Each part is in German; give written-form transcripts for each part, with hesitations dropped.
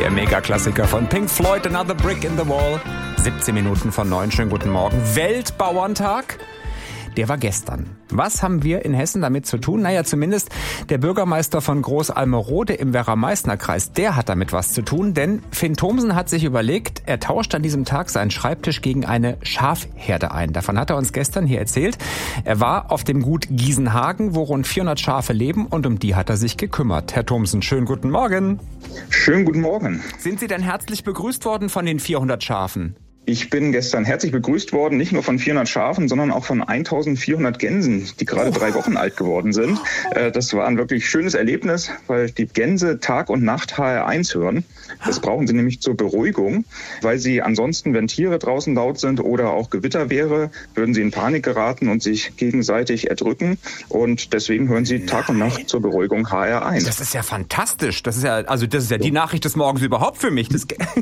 Der Megaklassiker von Pink Floyd, Another Brick in the Wall. 17 Minuten von 9. Schönen guten Morgen. Weltbauerntag. Der war gestern. Was haben wir in Hessen damit zu tun? Naja, zumindest der Bürgermeister von Groß-Almerode im Werra-Meißner-Kreis, der hat damit was zu tun, denn Finn Thomsen hat sich überlegt, er tauscht an diesem Tag seinen Schreibtisch gegen eine Schafherde ein. Davon hat er uns gestern hier erzählt. Er war auf dem Gut Giesenhagen, wo rund 400 Schafe leben, und um die hat er sich gekümmert. Herr Thomsen, schönen guten Morgen. Schönen guten Morgen. Sind Sie denn herzlich begrüßt worden von den 400 Schafen? Ich bin gestern herzlich begrüßt worden, nicht nur von 400 Schafen, sondern auch von 1400 Gänsen, die gerade 3 Wochen alt geworden sind. Das war ein wirklich schönes Erlebnis, weil die Gänse Tag und Nacht HR1 hören. Das brauchen sie nämlich zur Beruhigung, weil sie ansonsten, wenn Tiere draußen laut sind oder auch Gewitter wäre, würden sie in Panik geraten und sich gegenseitig erdrücken. Und deswegen hören sie Tag und Nacht zur Beruhigung HR1. Das ist ja fantastisch. Das ist ja die Nachricht des Morgens überhaupt für mich.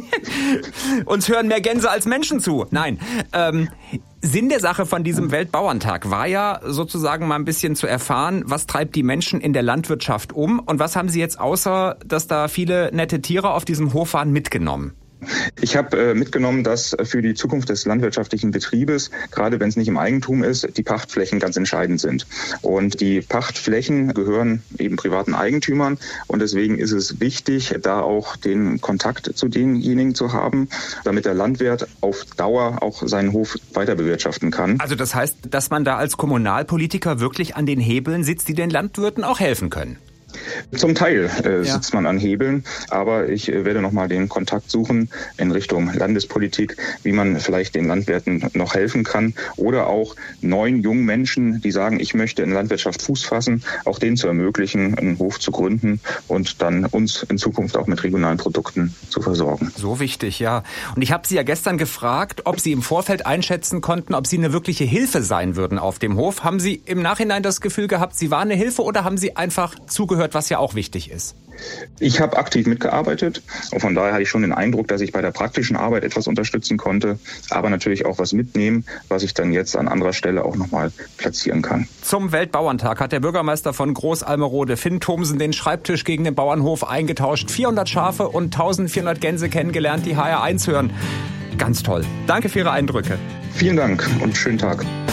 Uns hören mehr Gänse als Menschen zu. Nein. Sinn der Sache von diesem Weltbauerntag war ja sozusagen mal ein bisschen zu erfahren, was treibt die Menschen in der Landwirtschaft um und was haben sie jetzt, außer dass da viele nette Tiere auf diesem Hof waren, mitgenommen? Ich habe mitgenommen, dass für die Zukunft des landwirtschaftlichen Betriebes, gerade wenn es nicht im Eigentum ist, die Pachtflächen ganz entscheidend sind. Und die Pachtflächen gehören eben privaten Eigentümern. Und deswegen ist es wichtig, da auch den Kontakt zu denjenigen zu haben, damit der Landwirt auf Dauer auch seinen Hof weiter bewirtschaften kann. Also das heißt, dass man da als Kommunalpolitiker wirklich an den Hebeln sitzt, die den Landwirten auch helfen können? Zum Teil sitzt man an Hebeln, aber ich werde nochmal den Kontakt suchen in Richtung Landespolitik, wie man vielleicht den Landwirten noch helfen kann oder auch neuen jungen Menschen, die sagen, ich möchte in Landwirtschaft Fuß fassen, auch denen zu ermöglichen, einen Hof zu gründen und dann uns in Zukunft auch mit regionalen Produkten zu versorgen. So wichtig, ja. Und ich habe Sie ja gestern gefragt, ob Sie im Vorfeld einschätzen konnten, ob Sie eine wirkliche Hilfe sein würden auf dem Hof. Haben Sie im Nachhinein das Gefühl gehabt, Sie waren eine Hilfe, oder haben Sie einfach zugehört, was ja auch wichtig ist? Ich habe aktiv mitgearbeitet und von daher hatte ich schon den Eindruck, dass ich bei der praktischen Arbeit etwas unterstützen konnte, aber natürlich auch was mitnehmen, was ich dann jetzt an anderer Stelle auch nochmal platzieren kann. Zum Weltbauerntag hat der Bürgermeister von Groß-Almerode, Finn Thomsen, den Schreibtisch gegen den Bauernhof eingetauscht, 400 Schafe und 1400 Gänse kennengelernt, die HR1 hören. Ganz toll. Danke für Ihre Eindrücke. Vielen Dank und schönen Tag.